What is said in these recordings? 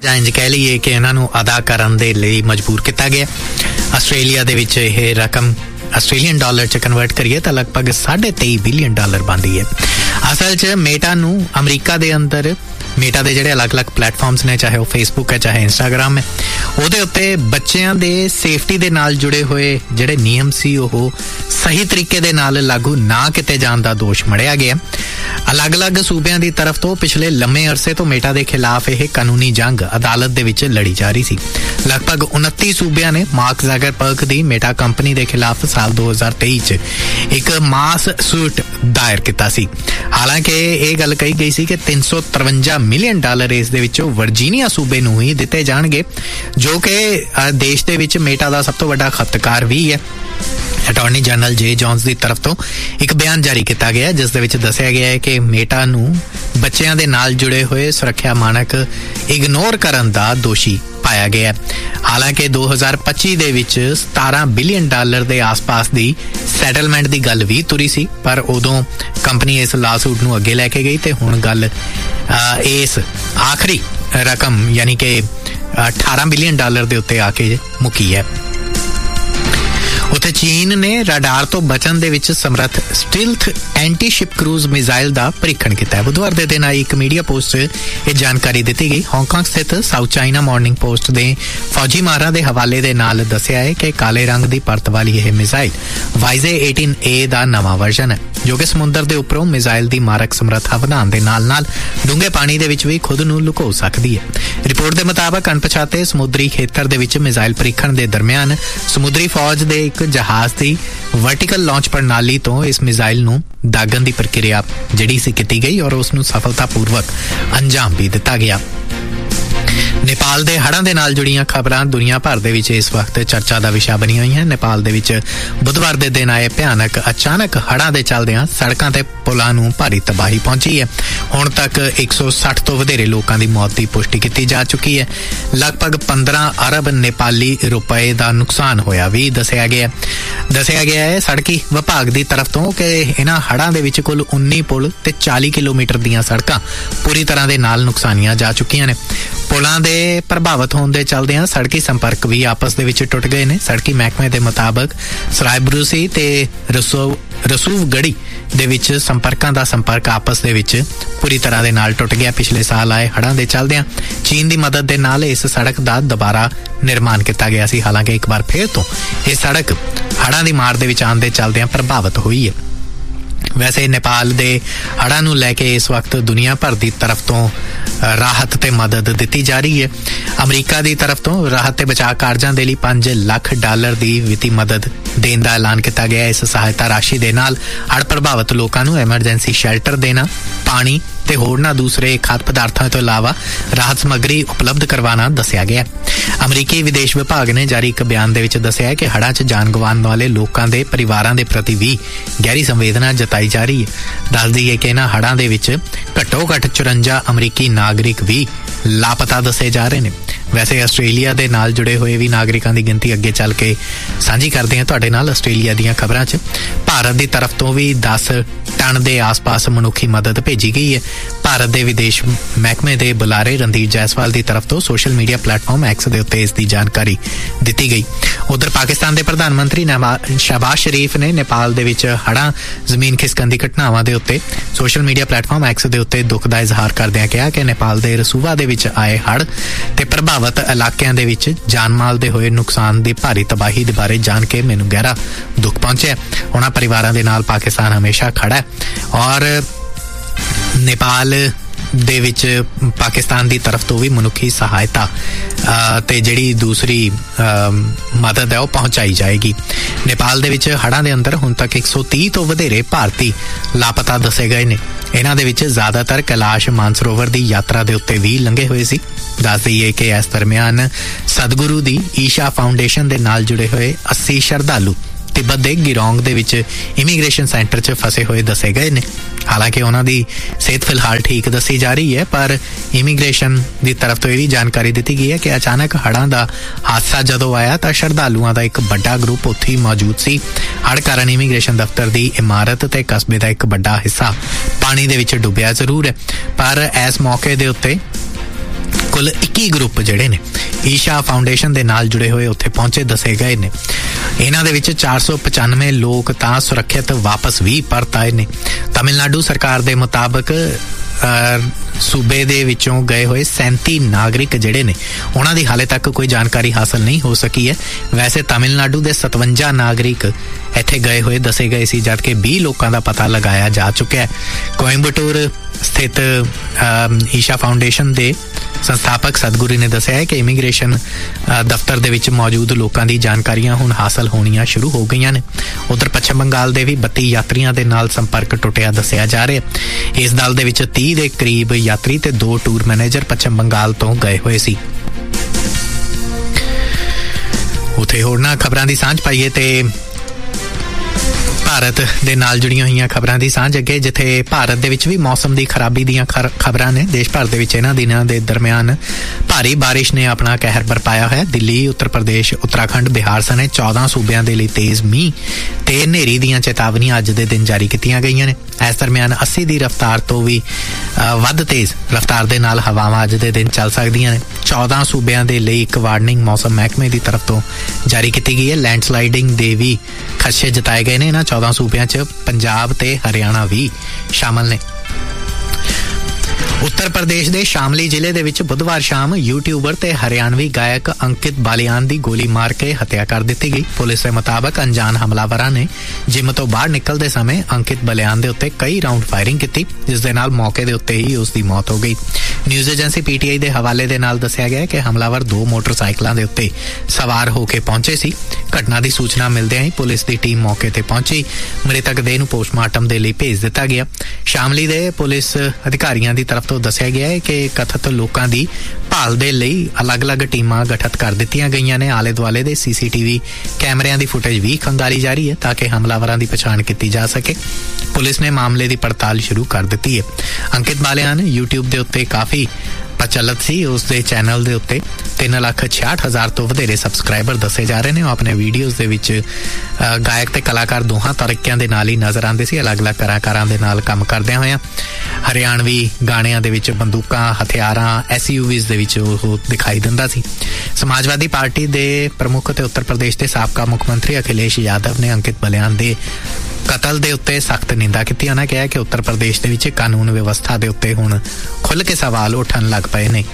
ਜਾਂ ਇੰਜ ਕਹਿ ਲਈਏ ਕਿ ਇਹਨਾਂ ਨੂੰ ਅਦਾ ਕਰਨ ਦੇ ਲਈ ਮਜਬੂਰ ਕੀਤਾ ਗਿਆ। ਆਸਟ੍ਰੇਲੀਆ ਦੇ ਵਿੱਚ ਇਹ ਰਕਮ ਆਸਟ੍ਰੇਲੀਅਨ ਡਾਲਰ 'ਚ ਕਨਵਰਟ ਕਰੀਏ ਤਾਂ ਲਗਭਗ $23 ਬਿਲੀਅਨ ਬਣਦੀ ਹੈ। ਅਸਲ 'ਚ ਮੇਟਾ ਨੂੰ ਅਮਰੀਕਾ ਦੇ ਅੰਦਰ ਮੇਟਾ ਦੇ ਜਿਹੜੇ ਅਲੱਗ-ਅਲੱਗ ਪਲੇਟਫਾਰਮਸ ਨੇ, ਚਾਹੇ ਉਹ ਫੇਸਬੁੱਕ ਹੈ ਚਾਹੇ ਇੰਸਟਾਗ੍ਰਾਮ ਹੈ, ਉਹਦੇ ਉੱਤੇ ਬੱਚਿਆਂ ਦੇ ਸੇਫਟੀ ਦੇ ਨਾਲ ਜੁੜੇ ਹੋਏ ਜਿਹੜੇ ਨਿਯਮ ਸੀ ਉਹ ਸਹੀ ਤਰੀਕੇ ਦੇ ਨਾਲ ਲਾਗੂ ਨਾ ਕੀਤੇ ਜਾਣ ਦਾ ਦੋਸ਼ ਮੜਿਆ ਗਿਆ। ਅਲੱਗ-ਅਲੱਗ ਸੂਬਿਆਂ ਦੀ ਤਰਫ ਤੋਂ ਪਿਛਲੇ ਲੰਮੇ ਅਰਸੇ ਤੋਂ ਮੇਟਾ ਦੇ ਖਿਲਾਫ ਇਹ ਕਾਨੂੰਨੀ ਜੰਗ ਅਦਾਲਤ ਦੇ ਵਿੱਚ ਲੜੀ ਜਾ ਰਹੀ ਸੀ। ਲਗਭਗ 29 ਸੂਬਿਆਂ ਨੇ ਮਾਰਕ ਜ਼ਕਰਬਰਗ ਦੀ ਮੇਟਾ ਕੰਪਨੀ ਦੇ ਖਿਲਾਫ ਸਾਲ 2023 'ਚ ਇੱਕ ਮਾਸ ਸੂਟ ਦਾਇਰ ਕੀਤਾ ਸੀ। ਹਾਲਾਂਕਿ ਇਹ ਗੱਲ ਕਹੀ ਗਈ ਸੀ ਕਿ $353 ਮਿਲੀਅਨ ਇਸ ਦੇ ਵਿੱਚੋਂ ਵਰਜੀਨੀਆ ਸੂਬੇ ਨੂੰ ਹੀ ਦਿੱਤੇ ਜਾਣਗੇ, ਜੋ ਕਿ ਦੇਸ਼ ਦੇ ਵਿੱਚ ਮੇਟਾ ਦਾ ਸਭ ਤੋਂ ਵੱਡਾ ਖਪਤਕਾਰ ਵੀ ਹੈ। ਅਟਾਰਨੀ ਜਨਰਲ ਜੇ ਜੌਨਸ ਦੀ ਤਰਫ ਤੋਂ ਇੱਕ ਬਿਆਨ ਜਾਰੀ ਕੀਤਾ ਗਿਆ ਜਿਸ ਦੇ ਵਿੱਚ ਦੱਸਿਆ ਗਿਆ ਹੈ ਕਿ ਮੇਟਾ ਨੂੰ ਬੱਚਿਆਂ ਦੇ ਨਾਲ ਜੁੜੇ ਹੋਏ ਸੁਰੱਖਿਆ ਮਾਨਕ ਇਗਨੋਰ ਕਰਨ ਦਾ ਦੋਸ਼ੀ ਪਾਇਆ ਗਿਆ। ਹਾਲਾਂਕਿ 2025 ਦੇ ਵਿੱਚ $17 ਬਿਲੀਅਨ ਦੇ ਆਸ-ਪਾਸ ਦੀ ਸੈਟਲਮੈਂਟ ਦੀ ਗੱਲ ਵੀ ਤੁਰੀ ਸੀ, ਪਰ ਉਦੋਂ ਕੰਪਨੀ ਇਸ ਲਾਸੂਟ ਨੂੰ ਅੱਗੇ ਲੈ ਕੇ ਗਈ ਤੇ ਹੁਣ ਗੱਲ ਇਸ ਆਖਰੀ ਰਕਮ ਯਾਨੀ ਕਿ $18 ਬਿਲੀਅਨ ਦੇ ਉੱਤੇ ਆ ਕੇ ਮੁੱਕੀ ਹੈ। ਉੱਥੇ ਚੀਨ ਨੇ ਰਡਾਰ ਤੋਂ ਬਚਣ ਦੇ ਵਿੱਚ ਸਮਰੱਥ ਸਟਿਲਥ ਐਂਟੀ ਸ਼ਿਪ ਕਰੂਜ਼ ਮਿਜ਼ਾਈਲ ਦਾ ਪ੍ਰੀਖਣ ਕੀਤਾ ਹੈ। ਬੁੱਧਵਾਰ ਦੇ ਦਿਨ ਆਈ ਇੱਕ ਮੀਡੀਆ ਪੋਸਟ 'ਚ ਇਹ ਜਾਣਕਾਰੀ ਦਿੱਤੀ ਗਈ। ਹਾਂਗਕਾਂਗ ਸਥਿਤ ਸਾਊਥ ਚਾਈਨਾ ਮਾਰਨਿੰਗ ਪੋਸਟ ਦੇ ਫੌਜੀ ਮਾਹਰਾਂ ਦੇ ਹਵਾਲੇ ਦੇ ਨਾਲ ਦੱਸਿਆ ਹੈ ਕਿ ਕਾਲੇ ਰੰਗ ਦੀ ਪਰਤ ਵਾਲੀ ਇਹ ਮਿਜ਼ਾਈਲ ਵਾਈਜ਼ੇ 18A ਦਾ ਨਵਾਂ ਵਰਜ਼ਨ ਹੈ, ਜੋ ਕਿ ਸਮੁੰਦਰ ਦੇ ਉੱਪਰੋਂ ਮਿਜ਼ਾਈਲ ਦੀ ਮਾਰਕ ਸਮਰੱਥਾ ਵਧਾਉਣ ਦੇ ਨਾਲ-ਨਾਲ ਡੂੰਘੇ ਪਾਣੀ ਦੇ ਵਿੱਚ ਵੀ ਖੁਦ ਨੂੰ ਲੁਕੋ ਸਕਦੀ ਹੈ। ਰਿਪੋਰਟ ਦੇ ਮੁਤਾਬਕ ਅਣਪਛਾਤੇ ਸਮੁੰਦਰੀ ਖੇਤਰ ਦੇ ਵਿੱਚ ਮਿਜ਼ਾਈਲ ਪ੍ਰੀਖਣ ਦੇ ਦਰਮਿਆਨ ਸਮੁੰਦਰੀ ਫੌਜ ਦੇ ਇੱਕ ਜਹਾਜ਼ ਦੀ ਵਰਟੀਕਲ ਲਾਂਚ ਪ੍ਰਣਾਲੀ ਤੋਂ ਇਸ ਮਿਜ਼ਾਈਲ ਨੂੰ ਦਾਗਣ ਦੀ ਪ੍ਰਕਿਰਿਆ ਜਿਹੜੀ ਸੀ ਕੀਤੀ ਗਈ ਔਰ ਉਸ ਨੂੰ ਸਫਲਤਾਪੂਰਵਕ ਅੰਜਾਮ ਵੀ ਦਿੱਤਾ ਗਿਆ। ਨੇਪਾਲ ਦੇ ਹੜ੍ਹਾਂ ਦੇ ਨਾਲ ਜੁੜੀਆਂ ਖਬਰਾਂ ਦੁਨੀਆ ਭਰ ਦੇ ਵਿੱਚ ਇਸ ਵਕਤ ਚਰਚਾ ਦਾ ਵਿਸ਼ਾ ਬਣੀਆਂ ਹੋਈਆਂ। ਨੇਪਾਲ ਦੇ ਵਿੱਚ ਬੁੱਧਵਾਰ ਦੇ ਦਿਨ ਆਏ ਭਿਆਨਕ ਅਚਾਨਕ ਹੜ੍ਹਾਂ ਦੇ ਚੱਲਦਿਆਂ ਸੜਕਾਂ ਤੇ ਪੁਲਾਂ ਨੂੰ ਭਾਰੀ ਤਬਾਹੀ ਪਹੁੰਚੀ ਹੈ। ਹੁਣ ਤੱਕ 160 ਤੋਂ ਵਧੇਰੇ ਲੋਕਾਂ ਦੀ ਮੌਤ ਦੀ ਪੁਸ਼ਟੀ ਕੀਤੀ ਜਾ ਚੁੱਕੀ ਹੈ। ਲਗਭਗ 15 ਅਰਬ ਨੇਪਾਲੀ ਰੁਪਏ ਦਾ ਨੁਕਸਾਨ ਹੋਇਆ ਵੀ ਦੱਸਿਆ ਗਿਆ ਹੈ ਸੜਕੀ ਵਿਭਾਗ ਦੀ ਤਰਫ ਤੋਂ ਕਿ ਇਹਨਾਂ ਹੜ੍ਹਾਂ ਦੇ ਵਿੱਚ ਕੁੱਲ 19 ਪੁਲ ਤੇ 40 ਕਿਲੋਮੀਟਰ ਦੀਆਂ ਸੜਕਾਂ ਪੂਰੀ ਤਰ੍ਹਾਂ ਦੇ ਨਾਲ ਨੁਕਸਾਨੀਆਂ ਜਾ ਚੁੱਕੀਆਂ ਨੇ। ਪੁਲਾਂ ਦੇ ਪ੍ਰਭਾਵਿਤ ਹੋਣ ਦੇ ਚੱਲਦਿਆਂ ਸੜਕੀ ਸੰਪਰਕ ਵੀ ਆਪਸ ਦੇ ਵਿੱਚ ਟੁੱਟ ਗਏ ਨੇ। ਸੜਕੀ ਮਹਿਕਮੇ ਦੇ ਮੁਤਾਬਕ ਸਰਾਇਬਰੂਸੀ ਤੇ ਰਸੂਵਗੜੀ ਦੇ ਵਿੱਚ ਸੰਪਰਕਾਂ ਦਾ ਸੰਪਰਕ ਆਪਸ ਦੇ ਵਿੱਚ ਪੂਰੀ ਤਰ੍ਹਾਂ ਦੇ ਨਾਲ ਟੁੱਟ ਗਿਆ। ਪਿਛਲੇ ਸਾਲ ਆਏ ਹੜ੍ਹਾਂ ਦੇ ਚੱਲਦਿਆਂ ਚੀਨ ਦੀ ਮਦਦ ਦੇ ਨਾਲ ਇਸ ਸੜਕ ਦਾ ਦੁਬਾਰਾ ਨਿਰਮਾਣ ਕੀਤਾ ਗਿਆ ਸੀ। ਹਾਲਾਂਕਿ ਇੱਕ ਵਾਰ ਫਿਰ ਤੋਂ ਇਹ ਸੜਕ ਹੜ੍ਹਾਂ ਦੀ ਮਾਰ ਦੇ ਵਿੱਚ ਆਉਣ ਦੇ ਚੱਲਦਿਆਂ ਪ੍ਰਭਾਵਿਤ ਹੋਈ ਹੈ। ਵੈਸੇ ਨੇਪਾਲ ਦੇ ਹੜ੍ਹਾਂ ਨੂੰ ਲੈ ਕੇ ਇਸ ਵਕਤ ਦੁਨੀਆ ਭਰ ਦੀ ਤਰਫ ਤੋਂ ਰਾਹਤ ਤੇ ਮਦਦ ਦਿੱਤੀ ਜਾ ਰਹੀ ਹੈ। ਅਮਰੀਕਾ ਦੀ ਤਰਫ ਤੋਂ ਰਾਹਤ ਤੇ ਬਚਾਅ ਕਾਰਜਾਂ ਦੇ ਲਈ $5 ਲੱਖ ਦੀ ਵਿੱਤੀ ਮਦਦ ਦੇਣ ਦਾ ਐਲਾਨ ਕੀਤਾ ਗਿਆ। ਇਸ ਸਹਾਇਤਾ ਰਾਸ਼ੀ ਦੇ ਨਾਲ ਹੜ੍ਹ ਪ੍ਰਭਾਵਿਤ ਲੋਕਾਂ ਨੂੰ ਐਮਰਜੈਂਸੀ ਸ਼ੈਲਟਰ ਦੇਣਾ, ਪਾਣੀ ਤੇ ਹੋਰਨਾਂ ਦੂਸਰੇ ਖਾਦ ਪਦਾਰਥਾਂ ਤੋਂ ਇਲਾਵਾ ਰਾਹਤ ਸਮੱਗਰੀ ਉਪਲਬਧ ਕਰਵਾਉਣਾ ਦੱਸਿਆ ਗਿਆ। ਅਮਰੀਕੀ ਵਿਦੇਸ਼ ਵਿਭਾਗ ਨੇ ਜਾਰੀ ਇੱਕ ਬਿਆਨ ਦੇ ਵਿੱਚ ਦੱਸਿਆ ਹੈ ਕਿ ਹੜ੍ਹਾਂ 'ਚ ਜਾਨ ਗਵਾਉਣ ਵਾਲੇ ਲੋਕਾਂ ਦੇ ਪਰਿਵਾਰਾਂ ਦੇ ਪ੍ਰਤੀ ਵੀ ਗਹਿਰੀ ਸੰਵੇਦਨਾ ਜਤਾਈ ਜਾ ਰਹੀ ਹੈ। ਦੱਸ ਦਈਏ ਕਿ ਇਹਨਾਂ ਹੜ੍ਹਾਂ ਦੇ ਵਿੱਚ ਘੱਟੋ-ਘੱਟ 54 ਅਮਰੀਕੀ ਨਾਗਰਿਕ ਵੀ ਲਾਪਤਾ ਦੱਸੇ ਜਾ ਰਹੇ ਨੇ। ਵੈਸੇ ਆਸਟ੍ਰੇਲੀਆ ਦੇ ਨਾਲ ਜੁੜੇ ਹੋਏ ਵੀ ਨਾਗਰਿਕਾਂ ਦੀ ਗਿਣਤੀ ਅੱਗੇ ਚੱਲ ਕੇ ਸਾਂਝੀ ਕਰਦੇ ਹਾਂ ਤੁਹਾਡੇ ਨਾਲ। ਆਸਟ੍ਰੇਲੀਆ ਦੀਆਂ ਖਬਰਾਂ 'ਚ ਭਾਰਤ ਦੀ ਤਰਫ ਤੋਂ ਵੀ 10 ਟਨ ਦੇ ਆਸ-ਪਾਸ ਮਨੁੱਖੀ ਮਦਦ ਭੇਜੀ ਗਈ ਹੈ। ਭਾਰਤ ਦੇ ਵਿਦੇਸ਼ ਮਹਿਕਮੇ ਦੇ ਬੁਲਾਰੇ ਰਣਦੀਪ ਜੈਸਵਾਲ ਦੀ ਤਰਫ ਤੋਂ ਸੋਸ਼ਲ ਮੀਡੀਆ ਪਲੇਟਫਾਰਮ ਐਕਸ ਦੇ ਉੱਤੇ ਇਸ ਦੀ ਜਾਣਕਾਰੀ ਦਿੱਤੀ ਗਈ। ਉਧਰ ਪਾਕਿਸਤਾਨ ਦੇ ਪ੍ਰਧਾਨ ਮੰਤਰੀ ਸ਼ਹਿਬਾਜ਼ ਸ਼ਰੀਫ ਨੇ ਨੇਪਾਲ ਦੇ ਵਿੱਚ ਹੜ੍ਹਾਂ ਜ਼ਮੀਨ ਖਿਸਕਣ ਦੀ ਘਟਨਾਵਾਂ ਦੇ ਉੱਤੇ ਸੋਸ਼ਲ ਮੀਡੀਆ ਪਲੇਟਫਾਰਮ ਐਕਸ ਦੇ ਉੱਤੇ ਦੁੱਖ ਦਾ ਇਜ਼ਹਾਰ ਕਰਦਿਆਂ ਕਿਹਾ ਕਿ ਨੇਪਾਲ ਦੇ ਰਸੂਵਾ ਦੇ ਵਿੱਚ ਆਏ ਹੜ੍ਹ ਤੇ ਪ੍ਰਭਾਵਿਤ ਇਲਾਕਿਆਂ ਦੇ ਵਿੱਚ ਜਾਨਮਾਲ ਦੇ ਹੋਏ ਨੁਕਸਾਨ ਦੀ ਭਾਰੀ ਤਬਾਹੀ ਦੇ ਬਾਰੇ ਜਾਣ ਕੇ ਮੈਨੂੰ ਗਹਿਰਾ ਦੁੱਖ ਪਹੁੰਚਿਆ। ਉਹਨਾਂ ਪਰਿਵਾਰਾਂ ਦੇ ਨਾਲ ਪਾਕਿਸਤਾਨ ਹਮੇਸ਼ਾ ਖੜਾ ਹੈ ਔਰ ਨੇਪਾਲ ਦੇ ਵਿੱਚ ਪਾਕਿਸਤਾਨ ਦੀ ਤਰਫ ਤੋਂ ਵੀ ਮਨੁੱਖੀ ਸਹਾਇਤਾ ਤੇ ਜਿਹੜੀ ਦੂਸਰੀ ਮਦਦ ਹੈ ਉਹ ਪਹੁੰਚਾਈ ਜਾਏਗੀ। ਨੇਪਾਲ ਦੇ ਵਿੱਚ ਹੜ੍ਹਾਂ ਦੇ ਅੰਦਰ ਹੁਣ ਤੱਕ 130 ਤੋਂ ਵਧੇਰੇ ਭਾਰਤੀ ਲਾਪਤਾ ਦੱਸੇ ਗਏ ਨੇ। ਇਹਨਾਂ ਦੇ ਵਿੱਚ ਜ਼ਿਆਦਾਤਰ ਕੈਲਾਸ਼ ਮਾਨਸਰੋਵਰ ਦੀ ਯਾਤਰਾ ਦੇ ਉੱਤੇ ਵੀ ਲੰਘੇ ਹੋਏ ਸੀ। ਦੱਸ ਦਈਏ ਕਿ ਇਸ ਦਰਮਿਆਨ ਸਤਿਗੁਰੂ ਦੀ ਈਸ਼ਾ ਫਾਊਂਡੇਸ਼ਨ ਦੇ ਨਾਲ ਜੁੜੇ ਹੋਏ 80 ਸ਼ਰਧਾਲੂ ਤਿੱਬਤ ਦੇ ਗਿਰੋਂਗ ਦੇ ਵਿੱਚ ਇਮੀਗ੍ਰੇਸ਼ਨ ਸੈਂਟਰ 'ਚ ਫਸੇ ਹੋਏ ਦੱਸੇ ਗਏ ਨੇ। ਹਾਲਾਂਕਿ ਉਹਨਾਂ ਦੀ ਸਿਹਤ ਫਿਲਹਾਲ ਠੀਕ ਦੱਸੀ ਜਾ ਰਹੀ ਹੈ, ਪਰ ਇਮੀਗ੍ਰੇਸ਼ਨ ਦੀ ਤਰਫ ਤੋਂ ਇਹ ਵੀ ਜਾਣਕਾਰੀ ਦਿੱਤੀ ਗਈ ਹੈ ਕਿ ਅਚਾਨਕ ਹੜ੍ਹਾਂ ਦਾ ਹਾਦਸਾ ਜਦੋਂ ਆਇਆ ਤਾਂ ਸ਼ਰਧਾਲੂਆਂ ਦਾ ਇੱਕ ਵੱਡਾ ਗਰੁੱਪ ਉੱਥੇ ਹੀ ਮੌਜੂਦ ਸੀ। ਹੜ੍ਹ ਕਾਰਨ ਇਮੀਗ੍ਰੇਸ਼ਨ ਦਫ਼ਤਰ ਦੀ ਇਮਾਰਤ ਤੇ ਕਸਬੇ ਦਾ ਇੱਕ ਵੱਡਾ ਹਿੱਸਾ ਪਾਣੀ ਦੇ ਵਿੱਚ ਡੁੱਬਿਆ ਜ਼ਰੂਰ ਹੈ, ਪਰ ਇਸ ਮੌਕੇ ਦੇ ਉੱਤੇ ਕੁੱਲ ਕੁੱਲ 21 ਗਰੁੱਪ ਜਿਹੜੇ ਨੇ ਈਸ਼ਾ ਫਾਊਂਡੇਸ਼ਨ ਦੇ ਨਾਲ ਜੁੜੇ ਹੋਏ ਉੱਥੇ ਪਹੁੰਚੇ ਦੱਸੇ ਗਏ ਨੇ। ਇਹਨਾਂ ਦੇ ਵਿੱਚ 495 ਲੋਕ ਤਾਂ ਸੁਰੱਖਿਅਤ ਵਾਪਸ ਵੀ ਪਰਤ ਆਏ ਨੇ। ਤਮਿਲਨਾਡੂ ਸਰਕਾਰ ਦੇ ਮੁਤਾਬਕ ਸੂਬੇ ਦੇ ਵਿੱਚੋਂ ਗਏ ਹੋਏ 37 ਨਾਗਰਿਕ ਜਿਹੜੇ ਨੇ ਉਹਨਾਂ ਦੀ ਹਾਲੇ ਤੱਕ ਕੋਈ ਜਾਣਕਾਰੀ ਹਾਸਲ ਨਹੀਂ ਹੋ ਸਕੀ ਹੈ। ਵੈਸੇ ਤਮਿਲਨਾਡੂ ਦੇ 57 ਨਾਗਰਿਕ ਇੱਥੇ ਗਏ ਹੋਏ ਦੱਸੇ ਗਏ ਸੀ, ਜਦਕਿ 20 ਲੋਕਾਂ ਦਾ ਪਤਾ ਲਗਾਇਆ ਜਾ ਚੁੱਕਿਆ ਹੈ। ਕੋਇੰਬਟੂਰ ਸਥਿਤ ਈਸ਼ਾ ਫਾਊਂਡੇਸ਼ਨ ਦੇ ਸੰਸਥਾਪਕ ਸਤਗੁਰੂ ਨੇ ਦੱਸਿਆ ਹੈ ਕਿ ਇਮੀਗ੍ਰੇਸ਼ਨ ਦਫ਼ਤਰ ਦੇ ਵਿੱਚ ਮੌਜੂਦ ਲੋਕਾਂ ਦੀ ਜਾਣਕਾਰੀਆਂ ਹੁਣ ਹਾਸਲ ਹੋਣੀਆਂ ਸ਼ੁਰੂ ਹੋ ਗਈਆਂ ਨੇ। ਉਧਰ ਪੱਛਮ ਬੰਗਾਲ ਦੇ ਵੀ 32 ਯਾਤਰੀਆਂ ਦੇ ਨਾਲ ਸੰਪਰਕ ਟੁੱਟਿਆ ਦੱਸਿਆ ਜਾ ਰਿਹਾ। ਇਸ ਦਲ ਦੇ ਵਿੱਚ 30 ਦੇ ਕਰੀਬ ਯਾਤਰੀ ਤੇ 2 ਟੂਰ ਮੈਨੇਜਰ ਪੱਛਮ ਬੰਗਾਲ ਤੋਂ ਗਏ ਹੋਏ ਸੀ। ਉੱਥੇ ਹੋਰਨਾਂ ਖਬਰਾਂ ਦੀ ਸਾਂਝ ਪਾਈਏ ਤੇ ਭਾਰਤ ਦੇ ਨਾਲ ਜੁੜੀਆਂ ਹੋਈਆਂ ਖਬਰਾਂ ਦੀ ਸਾਂਝ ਅੱਗੇ, ਜਿੱਥੇ ਭਾਰਤ ਦੇ ਵਿੱਚ ਵੀ ਮੌਸਮ ਦੀ ਖਰਾਬੀ ਦੀਆਂ ਖਬਰਾਂ ਨੇ। ਦੇਸ਼ ਭਰ ਦੇ ਵਿੱਚ ਇਹਨਾਂ ਦਿਨਾਂ ਦੇ ਦਰਮਿਆਨ ਭਾਰੀ ਬਾਰਿਸ਼ ਨੇ ਆਪਣਾ ਕਹਿਰ ਬਰਪਾਇਆ ਹੋਇਆ। ਦਿੱਲੀ, ਉੱਤਰ ਪ੍ਰਦੇਸ਼, ਉੱਤਰਾਖੰਡ, ਬਿਹਾਰ ਸਣੇ 14 ਸੂਬਿਆਂ ਦੇ ਲਈ ਤੇਜ਼ ਮੀਂਹ ਤੇ ਹਨੇਰੀ ਦੀਆਂ ਚੇਤਾਵਨੀਆਂ ਅੱਜ ਦੇ ਦਿਨ ਜਾਰੀ ਕੀਤੀਆਂ ਗਈਆਂ ਨੇ। ਇਸ ਦਰਮਿਆਨ 80 ਦੀ ਰਫ਼ਤਾਰ ਤੋਂ ਵੀ ਵੱਧ ਤੇਜ਼ ਰਫ਼ਤਾਰ ਦੇ ਨਾਲ ਹਵਾਵਾਂ ਅੱਜ ਦੇ ਦਿਨ ਚੱਲ ਸਕਦੀਆਂ ਨੇ। 14 ਸੂਬਿਆਂ ਦੇ ਲਈ ਇੱਕ ਵਾਰਨਿੰਗ ਮੌਸਮ ਮਹਿਕਮੇ ਦੀ ਤਰਫ ਤੋਂ ਜਾਰੀ ਕੀਤੀ ਗਈ ਹੈ। ਲੈਂਡਸਲਾਈਡਿੰਗ ਦੇ ਵੀ ਖਦਸ਼ੇ ਜਤਾਏ ਗਏ ਨੇ। ਇਹਨਾਂ 14 ਸੂਬਿਆਂ 'ਚ ਪੰਜਾਬ ਤੇ ਹਰਿਆਣਾ ਵੀ ਸ਼ਾਮਲ ਨੇ। ਉੱਤਰ ਪ੍ਰਦੇਸ਼ ਦੇ ਸ਼ਾਮਲੀ ਜ਼ਿਲ੍ਹੇ ਦੇ ਵਿੱਚ ਬੁੱਧਵਾਰ ਸ਼ਾਮ ਯੂਟਿਊਬਰ ਤੇ ਹਰਿਆਣਵੀ ਗਾਇਕ ਅੰਕਿਤ ਬਾਲੀਆਨ ਦੀ ਗੋਲੀ ਮਾਰ ਕੇ ਹੱਤਿਆ ਕਰ ਦਿੱਤੀ ਗਈ। ਪੁਲਿਸ ਦੇ ਮੁਤਾਬਕ ਅਣਜਾਣ ਹਮਲਾਵਰਾਂ ਨੇ ਜਿਮ ਤੋਂ ਬਾਹਰ ਨਿਕਲਦੇ ਸਮੇਂ ਅੰਕਿਤ ਬਾਲੀਆਨ ਦੇ ਉੱਤੇ ਕਈ ਰਾਉਂਡ ਫਾਇਰਿੰਗ ਕੀਤੀ, ਜਿਸ ਦੇ ਨਾਲ ਮੌਕੇ ਦੇ ਉੱਤੇ ਹੀ ਉਸ ਦੀ ਮੌਤ ਹੋ ਗਈ। ਨਿਊਜ਼ ਏਜੰਸੀ PTI ਦੇ ਹਵਾਲੇ ਦੇ ਨਾਲ ਦੱਸਿਆ ਗਿਆ ਕਿ ਹਮਲਾਵਰ 2 ਮੋਟਰਸਾਈਕਲਾਂ ਦੇ ਉੱਤੇ ਸਵਾਰ ਹੋ ਕੇ ਪਹੁੰਚੇ ਸੀ। ਘਟਨਾ ਦੀ ਸੂਚਨਾ ਮਿਲਦਿਆਂ ਹੀ ਪੁਲਿਸ ਦੀ ਟੀਮ ਮੌਕੇ ਤੇ ਪਹੁੰਚੀ। ਮ੍ਰਿਤਕ ਦੇਹ ਨੂੰ ਪੋਸਟਮਾਰਟਮ ਦੇ ਲਈ ਭੇਜ ਦਿੱਤਾ ਗਿਆ। ਸ਼ਾਮਲੀ ਦੇ ਪੁਲਿਸ ਅਧਿਕਾਰੀਆਂ ਦੀ ਤਰਫ ਤੋਂ ਦੱਸਿਆ ਗਿਆ ਹੈ ਕਿ ਕਥਿਤ ਲੋਕਾਂ ਦੀ ਭਾਲ ਦੇ ਲਈ ਅਲੱਗ-ਅਲੱਗ ਟੀਮਾਂ ਗਠਿਤ ਕਰ ਦਿੱਤੀਆਂ ਗਈਆਂ ਨੇ। ਆਲੇ ਦੁਆਲੇ ਦੇ CCTV ਕੈਮਰਿਆਂ ਦੀ ਫੁਟੇਜ ਵੀ ਖੰਗਾਲੀ ਜਾ ਰਹੀ ਹੈ ਤਾਂ ਕਿ ਹਮਲਾਵਰਾਂ ਦੀ ਪਛਾਣ ਕੀਤੀ ਜਾ ਸਕੇ। ਪੁਲਿਸ ਨੇ ਮਾਮਲੇ ਦੀ ਪੜਤਾਲ ਸ਼ੁਰੂ ਕਰ ਦਿੱਤੀ ਹੈ। ਅੰਕਿਤ ਬਾਲੀਆਨ YouTube ਦੇ ਉੱਤੇ ਕਾਫੀ ਪ੍ਰਚਲਿਤ ਸੀ। ਉਸ ਦੇ ਚੈਨਲ ਦੇ ਉੱਤੇ 3,66,000 ਤੋਂ ਵਧੇਰੇ ਸਬਸਕ੍ਰਾਈਬਰ ਦੱਸੇ ਜਾ ਰਹੇ ਨੇ। ਉਹ ਆਪਣੇ ਵੀਡੀਓਜ਼ ਦੇ ਵਿੱਚ ਗਾਇਕ ਤੇ ਕਲਾਕਾਰ ਦੋਹਾਂ ਤਰੀਕਿਆਂ ਦੇ ਨਾਲ ਹੀ ਨਜ਼ਰ ਆਉਂਦੇ ਸੀ, ਅਲੱਗ-ਅਲੱਗ ਕਲਾਕਾਰਾਂ ਦੇ ਨਾਲ ਕੰਮ ਕਰਦਿਆਂ ਹੋਇਆਂ। ਹਰਿਆਣਵੀ ਗਾਣਿਆਂ ਦੇ ਵਿੱਚ ਬੰਦੂਕਾਂ, ਹਥਿਆਰਾਂ, SUVs ਦੇ ਵਿੱਚ ਉਹ ਦਿਖਾਈ ਦਿੰਦਾ ਸੀ। ਸਮਾਜਵਾਦੀ ਪਾਰਟੀ ਦੇ ਪ੍ਰਮੁੱਖ ਤੇ ਉੱਤਰ ਪ੍ਰਦੇਸ਼ ਦੇ ਸਾਬਕਾ ਮੁੱਖ ਮੰਤਰੀ ਅਖਿਲੇਸ਼ ਯਾਦਵ ਨੇ ਅੰਕਿਤ ਬਾਲੀਆਨ ਦੇ ਕਤਲ ਦੇ ਉੱਤੇ ਸਖਤ ਨਿੰਦਾ ਕੀਤੀ। ਉਹਨਾਂ ਕਿਹਾ ਕਿ ਉੱਤਰ ਪ੍ਰਦੇਸ਼ ਦੇ ਵਿੱਚ ਕਾਨੂੰਨ ਵਿਵਸਥਾ ਦੇ ਉੱਤੇ ਹੁਣ ਖੁੱਲ੍ਹ ਕੇ ਸਵਾਲ ਉੱਠਣ ਲੱਗ ਪਏ ਨੇ।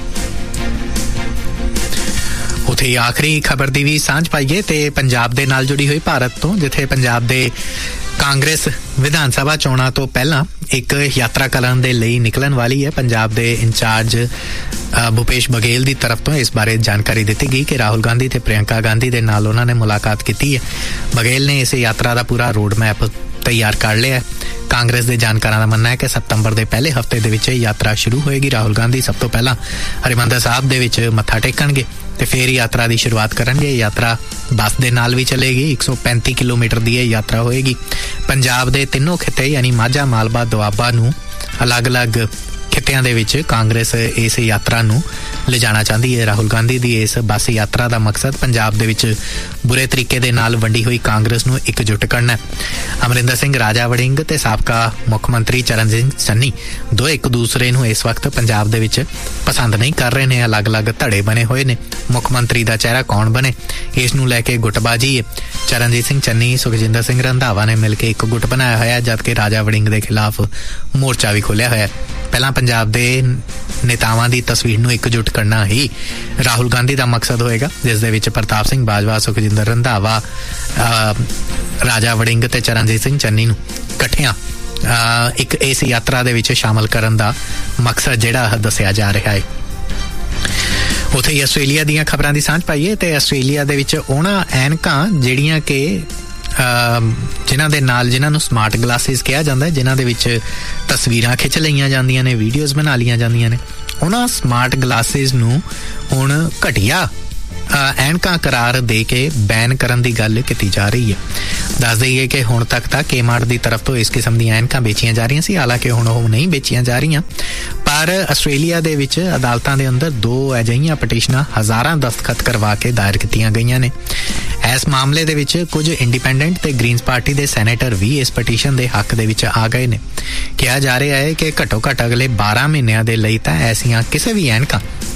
ਉੱਥੇ ਆਖਰੀ ਖਬਰ ਦੀ ਵੀ ਸਾਂਝ ਪਾਈਏ ਤੇ ਪੰਜਾਬ ਦੇ ਨਾਲ ਜੁੜੀ ਹੋਈ ਭਾਰਤ ਤੋਂ, ਜਿੱਥੇ ਪੰਜਾਬ ਦੇ ਕਾਂਗਰਸ ਵਿਧਾਨ ਸਭਾ ਚੋਣਾਂ ਤੋਂ ਪਹਿਲਾਂ ਇੱਕ ਯਾਤਰਾ ਕਰਨ ਦੇ ਲਈ ਨਿਕਲਣ ਵਾਲੀ ਹੈ। ਪੰਜਾਬ ਦੇ ਇੰਚਾਰਜ ਭੂਪੇਸ਼ ਬਘੇਲ ਦੀ ਤਰਫ ਤੋਂ ਇਸ ਬਾਰੇ ਜਾਣਕਾਰੀ ਦਿੱਤੀ ਗਈ ਕਿ ਰਾਹੁਲ ਗਾਂਧੀ ਤੇ ਪ੍ਰਿਯੰਕਾ ਗਾਂਧੀ ਦੇ ਨਾਲ ਉਹਨਾਂ ਨੇ ਮੁਲਾਕਾਤ ਕੀਤੀ ਹੈ। ਬਘੇਲ ਨੇ ਇਸ ਯਾਤਰਾ ਦਾ ਪੂਰਾ ਰੋਡ ਮੈਪ ਤਿਆਰ ਕਰ ਲਿਆ ਹੈ। ਕਾਂਗਰਸ ਦੇ ਜਾਣਕਾਰਾਂ ਦਾ ਮੰਨਣਾ ਹੈ ਕਿ ਸਤੰਬਰ ਦੇ ਪਹਿਲੇ ਹਫ਼ਤੇ ਦੇ ਵਿੱਚ ਇਹ ਯਾਤਰਾ ਸ਼ੁਰੂ ਹੋਏਗੀ। ਰਾਹੁਲ ਗਾਂਧੀ ਸਭ ਤੋਂ ਪਹਿਲਾਂ ਹਰਿਮੰਦਰ ਸਾਹਿਬ ਦੇ ਵਿੱਚ ਮੱਥਾ ਟੇਕਣਗੇ ਤੇ ਫਿਰ ਯਾਤਰਾ ਦੀ ਸ਼ੁਰੂਆਤ ਕਰਨਗੇ। ਇਹ ਯਾਤਰਾ ਬੱਸ ਦੇ ਨਾਲ ਵੀ ਚੱਲੇਗੀ। 135 ਕਿਲੋਮੀਟਰ ਦੀ ਇਹ ਯਾਤਰਾ ਹੋਏਗੀ। ਪੰਜਾਬ ਦੇ ਤਿੰਨੋਂ ਖਿੱਤੇ ਯਾਨੀ ਮਾਝਾ, ਮਾਲਵਾ, ਦੁਆਬਾ ਨੂੰ ਅਲੱਗ-ਅਲੱਗ ਖਿੱਤਿਆਂ ਦੇ ਵਿੱਚ ਕਾਂਗਰਸ ਇਸ ਯਾਤਰਾ ਨੂੰ ਲਿਜਾਣਾ ਚਾਹੁੰਦੀ ਹੈ। ਰਾਹੁਲ ਗਾਂਧੀ ਦੀ ਇਸ ਬੱਸ ਯਾਤਰਾ ਦਾ ਮਕਸਦ ਪੰਜਾਬ ਦੇ ਵਿੱਚ ਬੁਰੇ ਤਰੀਕੇ ਦੇ ਨਾਲ ਵੰਡੀ ਹੋਈ ਕਾਂਗਰਸ ਨੂੰ ਇਕਜੁੱਟ ਕਰਨਾ ਹੈ। ਅਮਰਿੰਦਰ ਸਿੰਘ, ਰਾਜਾ ਵੜਿੰਗ ਤੇ ਸਾਬਕਾ ਮੁੱਖ ਮੰਤਰੀ ਚਰਨਜੀਤ ਸਿੰਘ ਚੰਨੀ ਦੋ ਇੱਕ ਦੂਸਰੇ ਨੂੰ ਇਸ ਵਕਤ ਪੰਜਾਬ ਦੇ ਵਿੱਚ ਪਸੰਦ ਨਹੀਂ ਕਰ ਰਹੇ ਨੇ। ਅਲੱਗ-ਅਲੱਗ ਧੜੇ ਬਣੇ ਹੋਏ ਨੇ। ਮੁੱਖ ਮੰਤਰੀ ਦਾ ਚਿਹਰਾ ਕੌਣ ਬਣੇ, ਇਸ ਨੂੰ ਲੈ ਕੇ ਗੁੱਟਬਾਜੀ ਹੈ। ਚਰਨਜੀਤ ਸਿੰਘ ਚੰਨੀ, ਸੁਖਜਿੰਦਰ ਸਿੰਘ ਰੰਧਾਵਾ ਨੇ ਮਿਲ ਕੇ ਇੱਕ ਗੁੱਟ ਬਣਾਇਆ ਹੋਇਆ, ਜਦਕਿ ਰਾਜਾ ਵੜਿੰਗ ਦੇ ਖਿਲਾਫ ਮੋਰਚਾ ਵੀ ਖੋਲ੍ਹਿਆ ਹੋਇਆ। ਪਹਿਲਾਂ ਪੰਜਾਬ ਦੇ ਨੇਤਾਵਾਂ ਦੀ ਤਸਵੀਰ ਨੂੰ ਇਕਜੁੱਟ ਕਰਨਾ ਹੀ ਰਾਹੁਲ ਗਾਂਧੀ ਦਾ ਮਕਸਦ ਹੋਏਗਾ, ਜਿਸ ਦੇ ਵਿੱਚ ਪ੍ਰਤਾਪ ਸਿੰਘ ਬਾਜਵਾ, ਸੁਖਜਿੰਦਰ ਰੰਧਾਵਾ, ਰਾਜਾ ਵੜਿੰਗ ਤੇ ਚਰਨਜੀਤ ਸਿੰਘ ਚੰਨੀ ਨੂੰ ਇਕੱਠਿਆਂ ਇੱਕ ਇਸ ਯਾਤਰਾ ਦੇ ਵਿੱਚ ਸ਼ਾਮਲ ਕਰਨ ਦਾ ਮਕਸਦ ਜਿਹੜਾ ਦੱਸਿਆ ਜਾ ਰਿਹਾ ਹੈ। ਉੱਥੇ ਹੀ ਆਸਟ੍ਰੇਲੀਆ ਦੀਆਂ ਖਬਰਾਂ ਦੀ ਸਾਂਝ ਪਾਈਏ ਤੇ ਆਸਟ੍ਰੇਲੀਆ ਦੇ ਵਿੱਚ ਉਹਨਾਂ ਐਨਕਾਂ ਜਿਹੜੀਆਂ ਕਿ ਜਿਨ੍ਹਾਂ ਨੂੰ ਸਮਾਰਟ ਗਲਾਸਿਸ ਕਿਹਾ ਜਾਂਦਾ ਹੈ, ਜਿਨ੍ਹਾਂ ਦੇ ਵਿੱਚ ਤਸਵੀਰਾਂ ਖਿੱਚ ਲਈਆਂ ਜਾਂਦੀਆਂ ਨੇ, ਵੀਡੀਓਜ਼ ਬਣਾ ਲਈਆਂ ਜਾਂਦੀਆਂ ਨੇ, ਉਹਨਾਂ ਸਮਾਰਟ ਗਲਾਸਿਸ ਨੂੰ ਹੁਣ ਘਟੀਆ ਐਨਕਾਂ ਕਰਾਰ ਦੇ ਕੇ ਬੈਨ ਕਰਨ ਦੀ ਗੱਲ ਕੀਤੀ ਜਾ ਰਹੀ ਹੈ। ਦੱਸ ਦਈਏ ਕਿ ਹੁਣ ਤੱਕ ਤਾਂ Kmart ਦੀ ਤਰਫ ਤੋਂ ਇਸ ਕਿਸਮ ਦੀਆਂ ਐਨਕਾਂ ਵੇਚੀਆਂ ਜਾ ਰਹੀਆਂ ਸੀ, ਹਾਲਾਂਕਿ ਹੁਣ ਉਹ ਨਹੀਂ ਵੇਚੀਆਂ ਜਾ ਰਹੀਆਂ। ਪਰ ਆਸਟ੍ਰੇਲੀਆ ਦੇ ਵਿੱਚ ਅਦਾਲਤਾਂ ਦੇ ਅੰਦਰ 2 ਅਜਿਹੀਆਂ ਪਟੀਸ਼ਨਾਂ ਹਜ਼ਾਰਾਂ ਦਸਤਖਤ ਕਰਵਾ ਕੇ ਦਾਇਰ ਕੀਤੀਆਂ ਗਈਆਂ ਨੇ। ਇਸ ਮਾਮਲੇ ਦੇ ਵਿੱਚ ਕੁਝ ਇੰਡੀਪੈਂਡੈਂਟ ਤੇ ਗ੍ਰੀਨਸ ਪਾਰਟੀ ਦੇ ਸੈਨੇਟਰ ਵੀ ਇਸ ਪਟੀਸ਼ਨ ਦੇ ਹੱਕ ਦੇ ਵਿੱਚ ਆ ਗਏ ਨੇ। ਕਿਹਾ ਜਾ ਰਿਹਾ ਹੈ ਕਿ ਘੱਟੋ ਘੱਟ ਅਗਲੇ 12 ਮਹੀਨਿਆਂ ਦੇ ਲਈ ਤਾਂ ਐਸੀਆਂ ਕਿਸੇ ਵੀ ਐਨਕਾਂ